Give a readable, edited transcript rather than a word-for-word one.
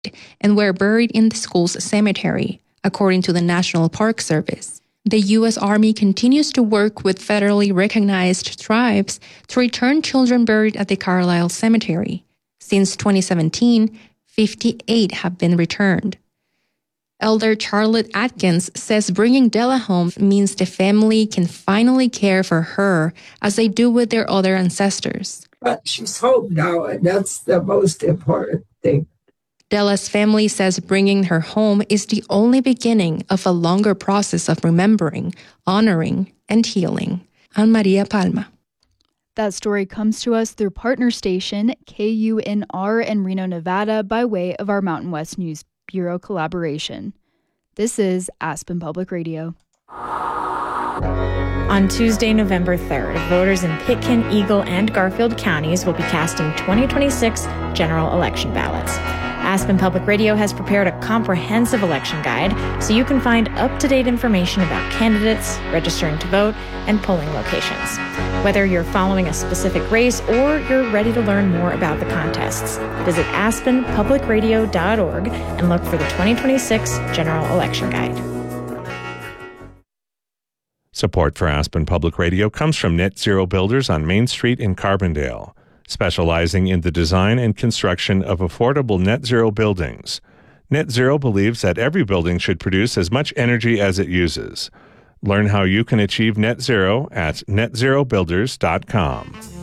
and were buried in the school's cemetery, according to the National Park Service. The U.S. Army continues to work with federally recognized tribes to return children buried at the Carlisle Cemetery. Since 2017, 58 have been returned. Elder Charlotte Atkins says bringing Della home means the family can finally care for her as they do with their other ancestors. But she's home now, and that's the most important thing. Della's family says bringing her home is the only beginning of a longer process of remembering, honoring, and healing. Ann Maria Palma. That story comes to us through partner station KUNR in Reno, Nevada, by way of our Mountain West News Bureau collaboration. This is Aspen Public Radio. On Tuesday, November 3rd, voters in Pitkin, Eagle, and Garfield counties will be casting 2026 general election ballots. Aspen Public Radio has prepared a comprehensive election guide so you can find up-to-date information about candidates, registering to vote, and polling locations. Whether you're following a specific race or you're ready to learn more about the contests, visit aspenpublicradio.org and look for the 2026 General Election Guide. Support for Aspen Public Radio comes from Net Zero Builders on Main Street in Carbondale, specializing in the design and construction of affordable net zero buildings. Net Zero believes that every building should produce as much energy as it uses. Learn how you can achieve net zero at netzerobuilders.com.